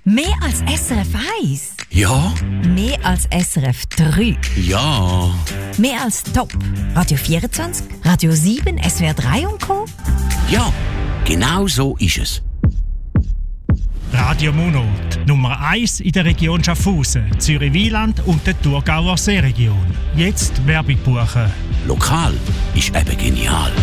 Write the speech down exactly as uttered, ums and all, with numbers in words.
Mehr als S R F eins? Ja. Mehr als S R F drei? Ja. Mehr als Top? Radio vierundzwanzig, Radio sieben, S W R drei und Co.? Ja, genau so ist es. Radio Monat, Nummer eins in der Region Schaffhausen, Zürich-Wieland und der Thurgauer Seeregion. Jetzt Werbung buchen. Lokal ist eben genial.